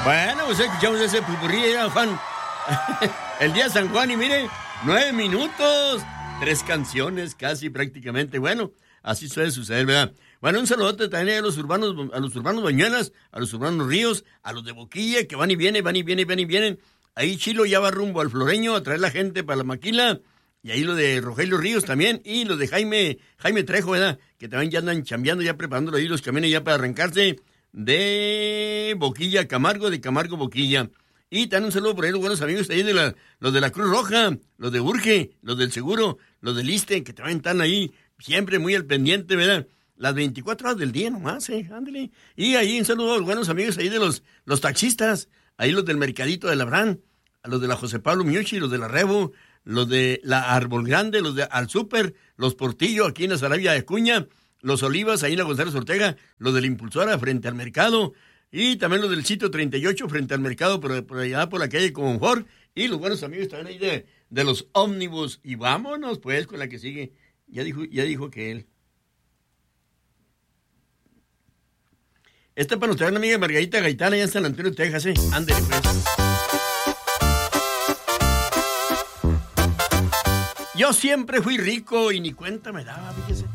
Bueno, pues escuchamos ese pupurrí, Juan. El día de San Juan y mire, 9 minutos, 3 canciones casi prácticamente. Bueno, así suele suceder, ¿verdad? Bueno, un saludote también a los urbanos Bañuelas, a los urbanos Ríos, a los de Boquilla, que van y vienen. Ahí Chilo ya va rumbo al Floreño a traer la gente para la maquila. Y ahí lo de Rogelio Ríos también, y los de Jaime Trejo, ¿verdad? Que también ya andan chambeando, ya preparando ahí los camiones ya para arrancarse de Boquilla a Camargo, de Camargo a Boquilla. Y también un saludo por ahí los buenos amigos ahí de los de la Cruz Roja, los de Urge, los del Seguro, los del Iste, que también están ahí siempre muy al pendiente, ¿verdad? Las 24 horas del día nomás, ándale. Y ahí un saludo a los buenos amigos ahí de los taxistas, ahí los del Mercadito de Labrán, a los de la José Pablo Miuchi, los de la Rebo, los de la Árbol Grande, los de Al Súper, los Portillo aquí en la Sarabia de Acuña, los Olivas ahí en la González Ortega, los de la Impulsora frente al mercado, y también los del sitio 38 frente al mercado, por allá por la calle Confort, y los buenos amigos también ahí de los ómnibus. Y vámonos pues con la que sigue. Ya dijo que él. Esta para nuestra amiga Margarita Gaitana, allá en San Antonio, Texas, Ándale pues. Yo siempre fui rico y ni cuenta me daba, fíjese.